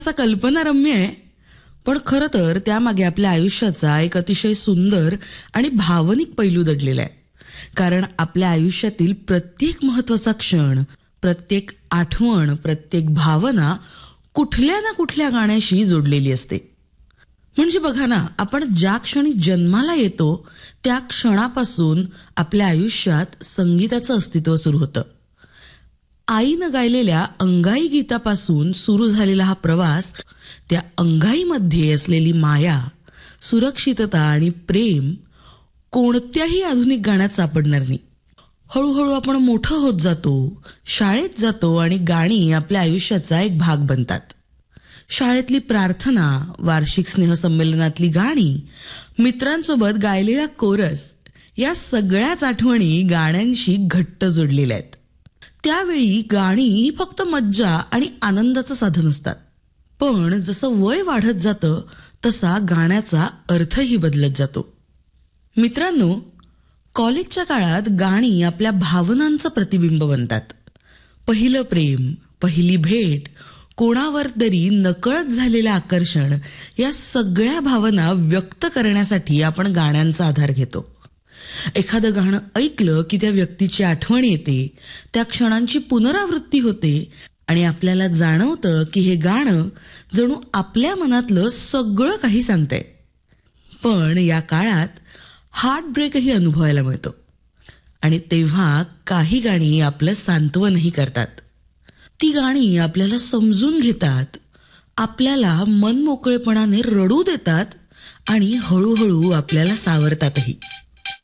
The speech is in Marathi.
असा कल्पनारम्य आहे, पण खरं तर त्यामागे आपल्या आयुष्याचा एक अतिशय सुंदर आणि भावनिक पैलू दडलेला आहे. कारण आपल्या आयुष्यातील प्रत्येक महत्वाचा क्षण, प्रत्येक आठवण, प्रत्येक भावना कुठल्या ना कुठल्या गाण्याशी जोडलेली असते. म्हणजे बघा ना, आपण ज्या क्षणी जन्माला येतो त्या क्षणापासून आपल्या आयुष्यात संगीताचं अस्तित्व सुरू होतं. आईनं गायलेल्या अंगाई गीतापासून सुरू झालेला हा प्रवास, त्या अंगाईमध्ये असलेली माया, सुरक्षितता आणि प्रेम कोणत्याही आधुनिक गाण्यात सापडणार नाही. हळूहळू आपण मोठं होत जातो, शाळेत जातो आणि गाणी आपल्या आयुष्याचा एक भाग बनतात. शाळेतली प्रार्थना, वार्षिक स्नेहसंमेलनातली गाणी, मित्रांसोबत गायलेला कोरस, या सगळ्याच आठवणी गाण्यांशी घट्ट जोडलेल्या आहेत. त्यावेळी गाणी ही फक्त मज्जा आणि आनंदाचं साधन असतात. पण जसं वय वाढत जातं तसा गाण्याचा अर्थही बदलत जातो. मित्रांनो, कॉलेजच्या काळात गाणी आपल्या भावनांचं प्रतिबिंब बनतात. पहिलं प्रेम, पहिली भेट, कोणावर तरी नकळत झालेलं आकर्षण, या सगळ्या भावना व्यक्त करण्यासाठी आपण गाण्यांचा आधार घेतो. एखादं गाणं ऐकलं की त्या व्यक्तीची आठवण येते, त्या क्षणांची पुनरावृत्ती होते आणि आपल्याला जाणवतं की हे गाणं जणू आपल्या मनातलं सगळं काही सांगतंय. पण या काळात हार्ट ब्रेकही अनुभवायला मिळतो आणि तेव्हा काही गाणी आपलं सांत्वनही करतात. ती गाणी आपल्याला समजून घेतात, आपल्याला मनमोकळेपणाने रडू देतात आणि हळूहळू आपल्याला सावरतातही.